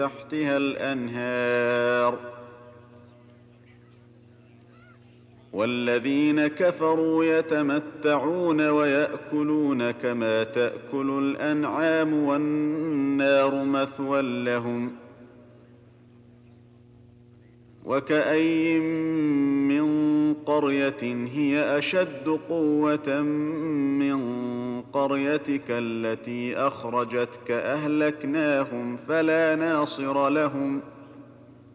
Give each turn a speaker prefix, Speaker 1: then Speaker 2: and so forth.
Speaker 1: تحتها الأنهار والذين كفروا يتمتعون ويأكلون كما تأكل الأنعام والنار مثوى لهم وكأي من قرية هي أشد قوة من قريتك التي أخرجتك أهلكناهم فلا ناصر لهم